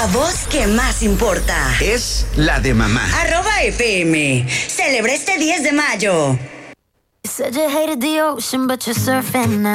La voz que más importa es la de mamá. @FM. Celebra este 10 de mayo. You said you hated the ocean, but you're surfing now.